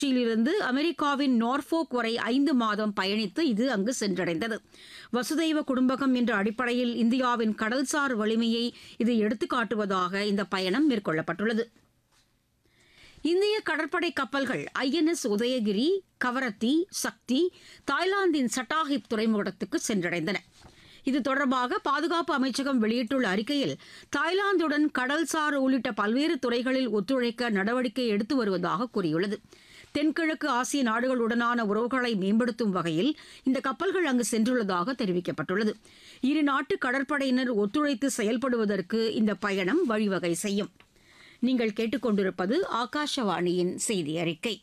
யிலிருந்து அமெரிக்காவின் நார்ஃபோக் வரை 5 மாதம் பயணித்து இது அங்கு சென்றடைந்தது. வசுதெய்வ குடும்பகம் என்ற அடிப்படையில் இந்தியாவின் கடல்சார் வலிமையை இது எடுத்துக்காட்டுவதாக இந்த பயணம் மேற்கொள்ளப்பட்டுள்ளது. இந்திய கடற்படை கப்பல்கள் INS உதயகிரி, கவரத்தி, சக்தி தாய்லாந்தின் சட்டாஹிப் துறைமுகத்துக்கு சென்றடைந்தன. இது தொடர்பாக பாதுகாப்பு அமைச்சகம் வெளியிட்டுள்ள அறிக்கையில், தாய்லாந்துடன் கடல்சார் உள்ளிட்ட பல்வேறு துறைகளில் ஒத்துழைக்க நடவடிக்கை எடுத்து வருவதாக கூறியுள்ளது. தென்கிழக்கு ஆசிய நாடுகளுடனான உறவுகளை மேம்படுத்தும் வகையில் இந்த கப்பல்கள் அங்கு சென்றுள்ளதாக தெரிவிக்கப்பட்டுள்ளது. இரு நாட்டு கடற்படையினர் ஒத்துழைத்து செயல்படுவதற்கு இந்த பயணம் வழிவகை செய்யும். நீங்கள் கேட்டுக்கொண்டிருப்பது ஆகாஷவாணியின் செய்தி அறிக்கை.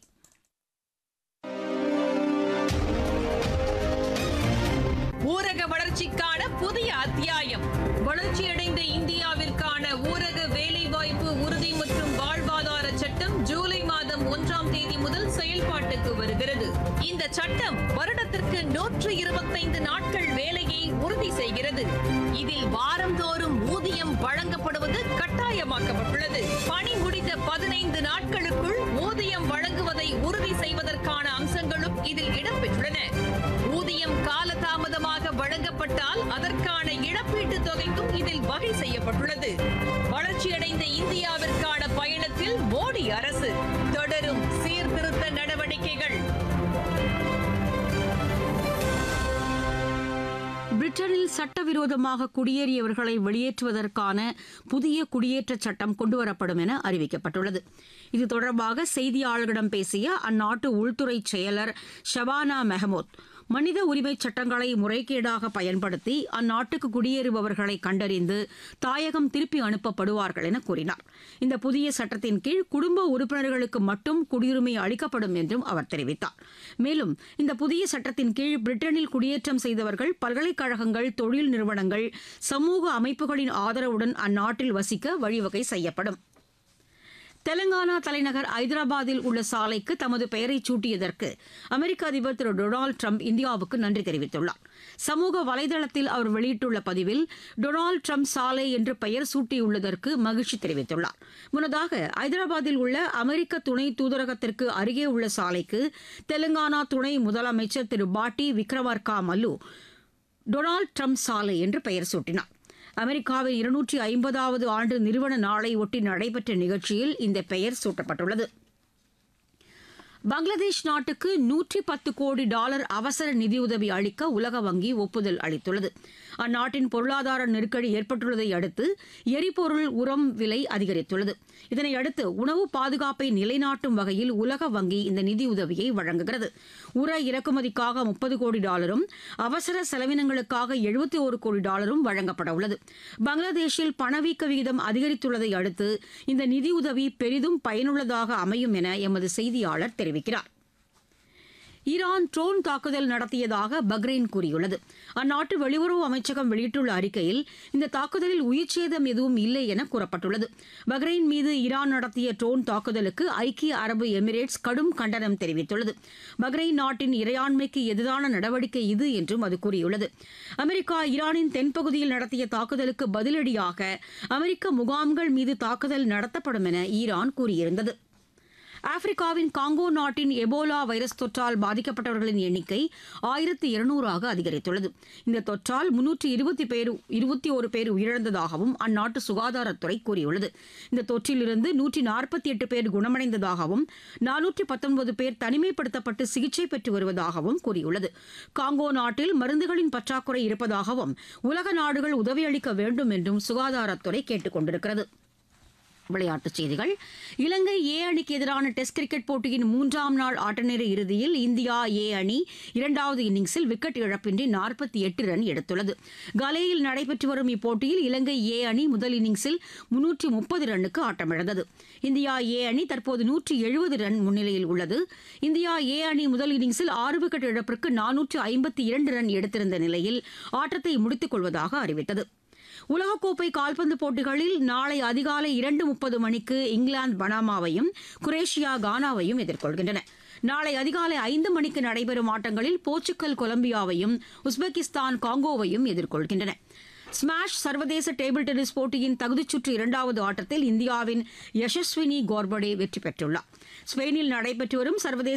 ஊரக வளர்ச்சிக்கான புதிய அத்தியாயம். வளர்ச்சியடைந்த இந்தியாவிற்கான ஊரக வேலைவாய்ப்பு உறுதி மற்றும் வாழ்வாதார சட்டம் ஜூலை மாதம் 1ஆம் தேதி முதல் செயல்பாட்டுக்கு வருகிறது. இந்த சட்டம் வருடத்திற்கு 125 நாட்கள் வேலையை உறுதி செய்கிறது. இதில் வாரந்தோறும் ஊதியம் வழங்கப்படுவது கட்டாயமாக்கப்பட்டுள்ளது. பணி முடிந்த 15 நாட்களுக்குள் ஊதியம் வழங்குவதை உறுதி செய்வதற்கான அம்சங்களும் இதில் இடம்பெற்றுள்ளன. ஊதியம் காலதாமதமாக வழங்கப்பட்டால் அதற்கான இழப்பீட்டுத் தொகைக்கும் இதில் வகை செய்யப்பட்டுள்ளது. வளர்ச்சியடைந்த இந்தியாவிற்கான பயணத்தில் மோடி அரசு தொடரும் சீர்திருத்த நடவடிக்கைகள். பிரிட்டனில் சட்டவிரோதமாக குடியேறியவர்களை வெளியேற்றுவதற்கான புதிய குடியேற்றச் சட்டம் கொண்டுவரப்படும் என அறிவிக்கப்பட்டுள்ளது. இது தொடர்பாக செய்தியாளர்களிடம் பேசிய அந்நாட்டு உள்துறை செயலர் ஷபானா மெஹமூத், மனித உரிமைச் சட்டங்களை முறைகேடாக பயன்படுத்தி அந்நாட்டுக்கு குடியேறுபவர்களை கண்டறிந்து தாயகம் திருப்பி அனுப்பப்படுவார்கள் என கூறினார். இந்த புதிய சட்டத்தின் கீழ் குடும்ப உறுப்பினர்களுக்கு மட்டும் குடியுரிமை அளிக்கப்படும் என்றும் அவர் தெரிவித்தார். மேலும் இந்த புதிய சட்டத்தின் கீழ் பிரிட்டனில் குடியேற்றம் செய்தவர்கள் பல்கலைக்கழகங்கள், தொழில் நிறுவனங்கள், சமூக அமைப்புகளின் ஆதரவுடன் அந்நாட்டில் வசிக்க வழிவகை செய்யப்படும். தெலங்கானா தலைநகர் ஐதராபாத்தில் உள்ள சாலைக்கு தமது பெயரை சூட்டியதற்கு அமெரிக்க அதிபர் திரு டொனால்டு டிரம்ப் இந்தியாவுக்கு நன்றி தெரிவித்துள்ளார். சமூக வலைதளத்தில் அவர் வெளியிட்டுள்ள பதிவில், டொனால்டு டிரம்ப் சாலை என்று பெயர் சூட்டியுள்ளதற்கு மகிழ்ச்சி தெரிவித்துள்ளார். முன்னதாக ஐதராபாத்தில் உள்ள அமெரிக்க துணை தூதரகத்திற்கு அருகே உள்ள சாலைக்கு தெலங்கானா துணை முதலமைச்சர் திரு பாட்டி விக்ரமார்கா மல்லு டொனால்டு டிரம்ப் சாலை என்று பெயர் சூட்டினார். அமெரிக்காவின் 250வது ஆண்டு நிறுவன நாளை ஒட்டி நடைபெற்ற நிகழ்ச்சியில் இந்த பெயர் சூட்டப்பட்டுள்ளது. பங்களாதேஷ் நாட்டுக்கு $110 கோடி அவசர நிதியுதவி அளிக்க உலக வங்கி ஒப்புதல் அளித்துள்ளது. அந்நாட்டின் பொருளாதார நெருக்கடி ஏற்பட்டுள்ளதை அடுத்து எரிபொருள், உரம் விலை அதிகரித்துள்ளது. இதனையடுத்து உணவு பாதுகாப்பை நிலைநாட்டும் வகையில் உலக வங்கி இந்த நிதியுதவியை வழங்குகிறது. உர இறக்குமதிக்காக $30 கோடி, அவசர செலவினங்களுக்காக $71 கோடி வழங்கப்பட உள்ளது. பங்களாதேஷில் பணவீக்க விகிதம் அதிகரித்துள்ளதை அடுத்து இந்த நிதியுதவி பெரிதும் பயனுள்ளதாக அமையும் என எமது செய்தியாளர் தெரிவிக்கிறார். ஈரான் ட்ரோன் தாக்குதல் நடத்தியதாக பஹ்ரைன் கூறியுள்ளது. அந்நாட்டு வெளியுறவு அமைச்சகம் வெளியிட்டுள்ள அறிக்கையில், இந்த தாக்குதலில் உயிர்ச்சேதம் எதுவும் இல்லை என கூறப்பட்டுள்ளது. பஹ்ரைன் மீது ஈரான் நடத்திய ட்ரோன் தாக்குதலுக்கு ஐக்கிய அரபு எமிரேட்ஸ் கடும் கண்டனம் தெரிவித்துள்ளது. பஹ்ரைன் நாட்டின் இறையாண்மைக்கு எதிரான நடவடிக்கை இது என்றும் அது கூறியுள்ளது. அமெரிக்கா ஈரானின் தென்பகுதியில் நடத்திய தாக்குதலுக்கு பதிலடியாக அமெரிக்க முகாம்கள் மீது தாக்குதல் நடத்தப்படும் என ஈரான் கூறியிருந்தது. ஆப்பிரிக்காவின் காங்கோ நாட்டின் எபோலா வைரஸ் தொற்றால் பாதிக்கப்பட்டவர்களின் எண்ணிக்கை 1200ஆக அதிகரித்துள்ளது. இந்த தொற்றால் 321 பேர் உயிரிழந்ததாகவும் அந்நாட்டு சுகாதாரத்துறை கூறியுள்ளது. இந்த தொற்றிலிருந்து 148 பேர் குணமடைந்ததாகவும் 419 பேர் தனிமைப்படுத்தப்பட்டு சிகிச்சை பெற்று வருவதாகவும் கூறியுள்ளது. காங்கோ நாட்டில் மருந்துகளின் பற்றாக்குறை இருப்பதாகவும் உலக நாடுகள் உதவியளிக்க வேண்டும் என்றும் சுகாதாரத்துறை கேட்டுக் கொண்டிருக்கிறது. விளையாட்டுச் செய்திகள். இலங்கை ஏ அணிக்கு எதிரான டெஸ்ட் கிரிக்கெட் போட்டியின் 3ஆம் நாள் ஆட்டநேர இறுதியில் இந்தியா ஏ அணி 2வது இன்னிங்ஸில் விக்கெட் இழப்பின்றி 48 ரன் எடுத்துள்ளது. கலேயில் நடைபெற்று வரும் இப்போட்டியில் இலங்கை ஏ அணி முதல் இன்னிங்ஸில் 330 ரன்னுக்கு ஆட்டமிழந்தது. இந்தியா ஏ அணி தற்போது 170 ரன் முன்னிலையில் உள்ளது. இந்தியா ஏ அணி முதல் இன்னிங்ஸில் 6 விக்கெட் இழப்பிற்கு 452 ரன் எடுத்திருந்த நிலையில் ஆட்டத்தை முடித்துக் கொள்வதாக அறிவித்தது. உலகக்கோப்பை கால்பந்து போட்டிகளில் நாளை அதிகாலை 2:30 மணிக்கு இங்கிலாந்து பனாமாவையும், குரேஷியா கானாவையும் எதிர்கொள்கின்றன. நாளை அதிகாலை 5 மணிக்கு நடைபெறும் ஆட்டங்களில் போர்ச்சுகல் கொலம்பியாவையும், உஸ்பெகிஸ்தான் காங்கோவையும் எதிர்கொள்கின்றன. ஸ்மாஷ் சர்வதேச டேபிள் டென்னிஸ் போட்டியின் தகுதிச்சுற்று இரண்டாவது ஆட்டத்தில் இந்தியாவின் யசஸ்வினி கோர்படே வெற்றி பெற்றுள்ளார். ஸ்பெயினில் நடைபெற்று வரும் சர்வதேச